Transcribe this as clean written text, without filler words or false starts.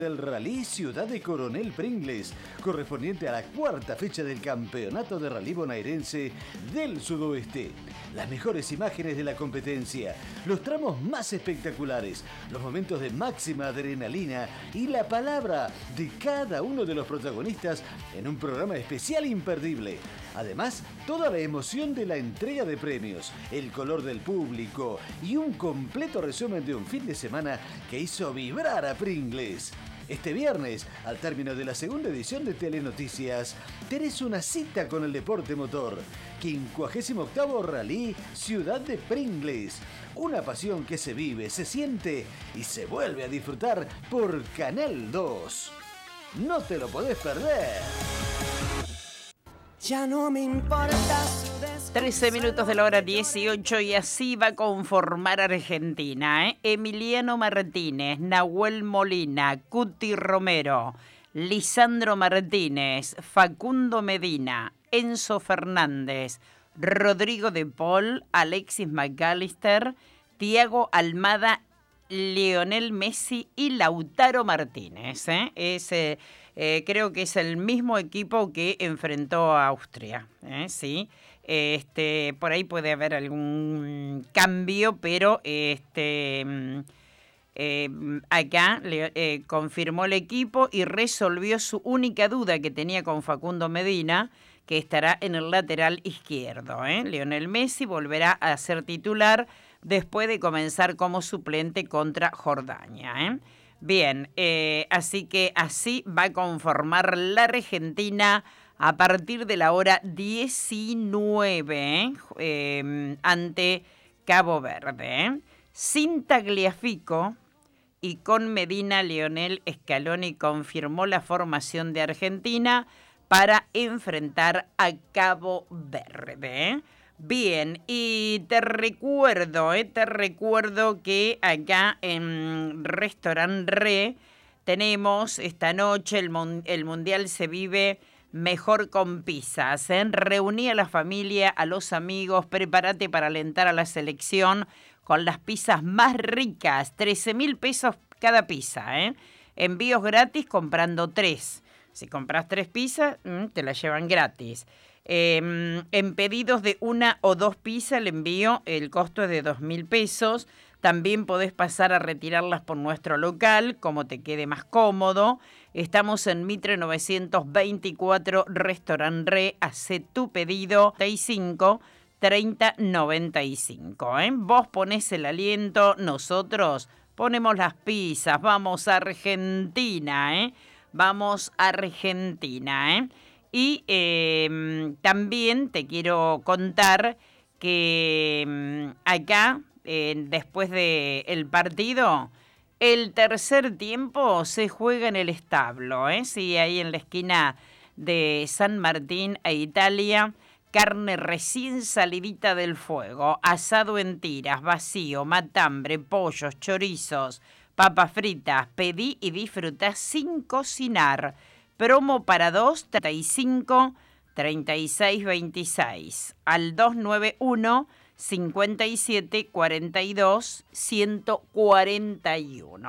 del Rally Ciudad de Coronel Pringles, correspondiente a la cuarta fecha del Campeonato de Rally Bonaerense del Sudoeste. Las mejores imágenes de la competencia, los tramos más espectaculares, los momentos de máxima adrenalina y la palabra de cada uno de los protagonistas en un programa especial imperdible. Además, toda la emoción de la entrega de premios, el color del público y un completo resumen de un fin de semana que hizo vibrar a Pringles. Este viernes, al término de la segunda edición de Telenoticias, tenés una cita con el deporte motor. 58º Rally Ciudad de Pringles. Una pasión que se vive, se siente y se vuelve a disfrutar por Canal 2. No te lo podés perder. Ya no me importa su 13 minutos de la hora 18 y así va a conformar Argentina, Emiliano Martínez, Nahuel Molina, Cuti Romero, Lisandro Martínez, Facundo Medina, Enzo Fernández, Rodrigo de Paul, Alexis McAllister, Thiago Almada, Lionel Messi y Lautaro Martínez. Creo que es el mismo equipo que enfrentó a Austria, sí. Por ahí puede haber algún cambio, pero acá confirmó el equipo y resolvió su única duda que tenía con Facundo Medina, que estará en el lateral izquierdo. Lionel Messi volverá a ser titular después de comenzar como suplente contra Jordania. Bien, así que así va a conformar la Argentina a partir de la hora 19 ante Cabo Verde. Sin Tagliafico y con Medina, Lionel Scaloni confirmó la formación de Argentina para enfrentar a Cabo Verde. Bien, y te recuerdo que acá en Restaurant Re tenemos esta noche el Mundial se vive mejor con pizzas. Reuní a la familia, a los amigos, prepárate para alentar a la selección con las pizzas más ricas, 13.000 pesos cada pizza. Envíos gratis comprando 3. Si compras 3 pizzas, te las llevan gratis. En pedidos de 1 o 2 pizzas, el envío, el costo es de 2.000 pesos. También podés pasar a retirarlas por nuestro local, como te quede más cómodo. Estamos en Mitre 924, Restaurant Re. Hacé tu pedido, 35 30 95. Vos ponés el aliento, nosotros ponemos las pizzas. Vamos a Argentina, Vamos a Argentina, Y también te quiero contar que acá, después del partido, el tercer tiempo se juega en el establo, Sí, ahí en la esquina de San Martín e Italia. Carne recién salidita del fuego, asado en tiras, vacío, matambre, pollos, chorizos, papas fritas. Pedí y disfrutá sin cocinar. Promo para 2, 35 36 26 al 291 57 42 141.